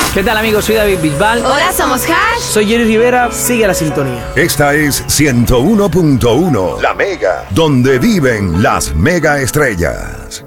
¿Qué tal, amigos? Soy David Bisbal. Hola, somos Hash. Soy Jerry Rivera. Sigue la sintonía. Esta es 101.1, La Mega, donde viven las mega estrellas.